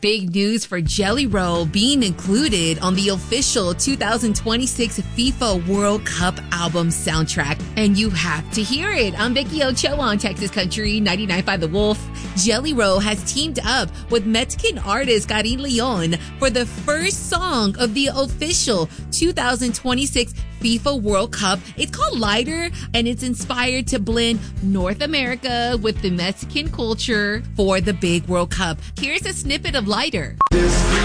big news for Jelly Roll being included on the official 2026 FIFA World Cup album soundtrack. And you have to hear it. I'm Becky Ochoa on Texas Country 99.5 The Wolf. Jelly Roll has teamed up with Mexican artist Karin Leon for the first song of the official 2026 FIFA World Cup. It's called Lighter, and it's inspired to blend North America with the Mexican culture for the big World Cup. Here's a snippet of Lighter.